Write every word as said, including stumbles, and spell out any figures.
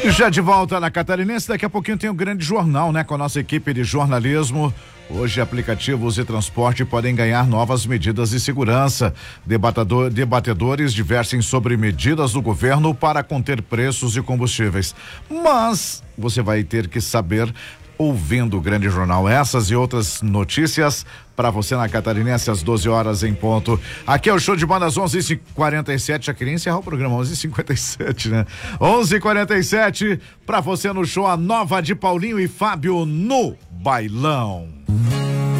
Já de volta na Catarinense, daqui a pouquinho tem um grande jornal, né? Com a nossa equipe de jornalismo. Hoje, aplicativos de transporte podem ganhar novas medidas de segurança. Debatador, debatedores divergem sobre medidas do governo para conter preços de combustíveis. Mas você vai ter que saber, ouvindo o grande jornal, essas e outras notícias para você na Catarinense às doze horas em ponto. Aqui é o show de bandas onze e quarenta e sete. Já queria encerrar o programa onze e cinquenta e sete, né? onze e quarenta e sete para você no show, a nova de Paulinho e Fábio no Bailão.